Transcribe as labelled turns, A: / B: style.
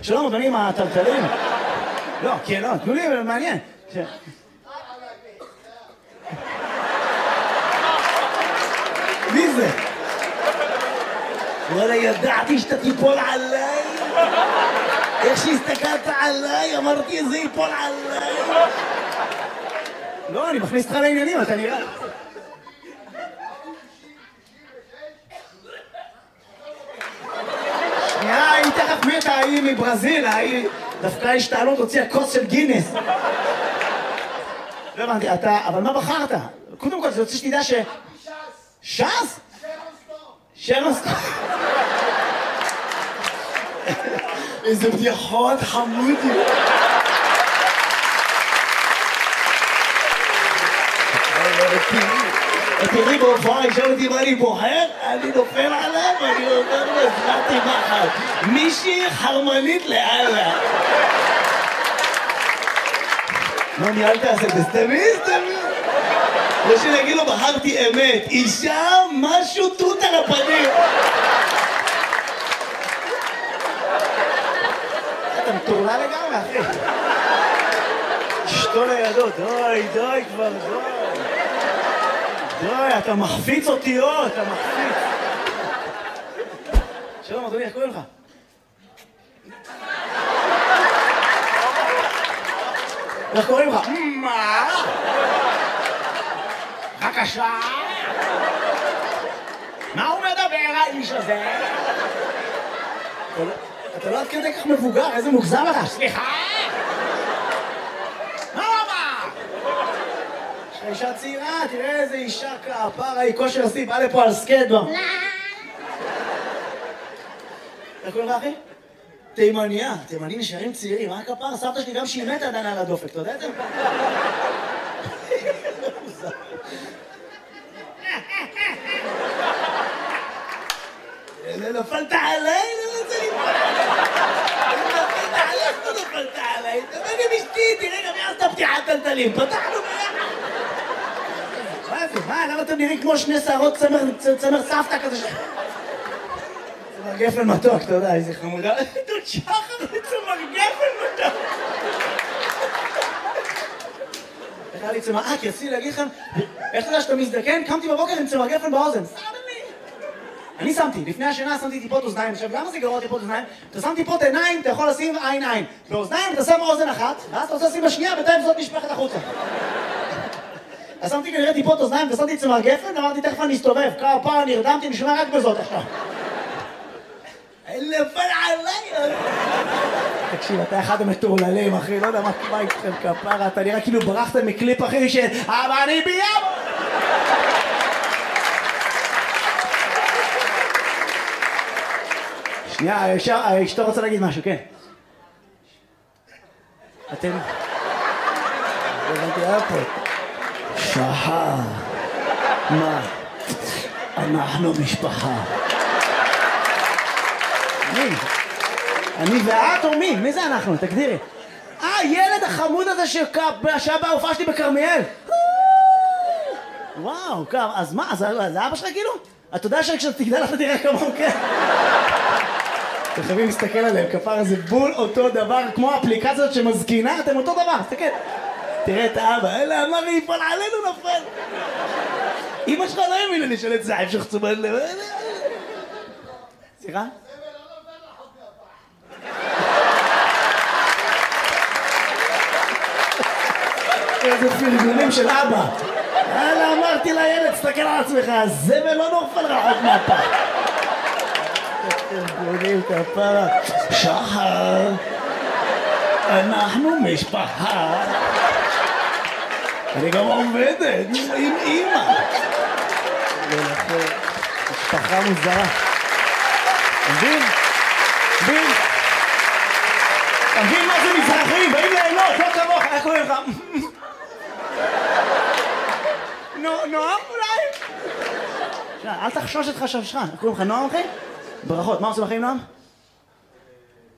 A: שלום אדוני עם הטלטלים. לא, כן, לא, תנו לי, מעניין. מי זה? וואלה, ידעתי שאתה תיפול עליי. איך שהסתכלת עליי, אמרתי, זה ייפול עליי. לא, אני מכניס אותך לעניינים, אתה נראה. שנייה, היא תכף מתה, היא מברזיל, היא דווקא השתעלות הוציאה כוס של גינס. לא הבנתי, אתה, אבל מה בחרת? קודם כל, זה רוצה שתדע ש... ש"ס? שרון סטון. איזה בדיחות חמודי. תראי בהופעה, ישאל אותי מה אני בוחר, אני נופל עליו, אני אומר לו, הזמרתי מחר. מישהי חרמנית לאללה. מה ניהלת עשה? תסתמי. יש לי להגיד לו, בחרתי אמת. אישה, משהו תות על הפנים. אתה מטורלה לגמרי, אחי. אשתו לידו, די כבר, די, אתה מחפיץ אותיות, אתה מחפיץ. שלום, אדוני, איך קוראים לך? איך קוראים לך? מה? בבקשה? מה הוא מדבר, האיש הזה? אתה לא עד כדי כך מבוגר, איזה מוגזם לך? סליחה? מה הוא אמר? יש לך אישה צעירה, תראה איזה אישה כפרה, היא כושר עשי, בא לפה על סקייטבורד. איך קוראים לך, אחי? תימניה, תימנים נשארים צעירים, מה כפרה? סבתא שלי גם שהיא מתה עדיין על הדופק, אתה יודע את זה? נפלת עליי, לא רוצה ליפול עליי. נפלת עליי, לא נפלת עליי. תבוא גם אשתי, תראה גם יעשת פתיחת טלטלים. פתחנו ביחד. מה זה? מה? למה אתם נראים כמו שני שערות צמר סבתא כזה ש... צמר גפן מתוק, אתה יודע, איזה חמודה. דוד שחר צמר גפן מתוק. איך היה לי צמר... כי רציתי להגיד לכם, איך אתה יודע שאתה מזדקן? קמתי בבוקר עם צמר גפן באוזן. אני שמתי, לפני השינה שמתי טיפות אוזניים. עכשיו, למה זה גרוע טיפות אוזניים? אתה שם טיפות עיניים, אתה יכול לשים עין. באוזניים אתה שם אוזן אחת, ואז אתה רוצה לשים בשנייה, בינתיים זאת נשפכת החוצה. אז שמתי כנראה טיפות אוזניים, ושמתי צמר גפן, אמרתי, תכף אני אסתובב. כמה נרדמתי, אני שומע רק בזאת עכשיו. נפל עליי! תקשיב, אתה אחד המטורללים, אחי, לא יודע מה איתכם כפרה, אתה נראה כאילו ברחת מקליפ, אחי, אבל אני ביום! שנייה, אשתו רוצה להגיד משהו, כן. אתם... הבנתי איפה. שחר. מה? אנחנו משפחה. מי? אני ואת או מי? מי זה אנחנו? תגדירי. ילד החמוד הזה שהיה בהופעה שלי בכרמיאל. וואו, אז מה? זה אבא שלך כאילו? אתה יודע שכשאתה תגדל אתה תראה כמוהו, כן? אתם חייבים להסתכל עליהם, כפר זה בול אותו דבר, כמו האפליקציות שמזקינה, אתם אותו דבר, תסתכל. תראה את האבא, אלה אמר לי, יפול עלינו נפל. אמא שלך לא האמינה לי של את זה, המשך תשומת לב. סליחה? איזה פרגונים של אבא. אלה אמרתי לילד, תסתכל על עצמך, הזבל לא נופל רחוק מהפח. פרגונים כפרה. שחר, אנחנו משפחה. אני גם עובדת עם אמא. משפחה מוזרה. מבין? תבין מה זה מזרחים, באים ליהנות, לא כמוך, איך קוראים לך? נועם אולי? אל תחשוש את חשבשך, איך קוראים לך נועם אחי? ברכות, מה עושים לכם נועם?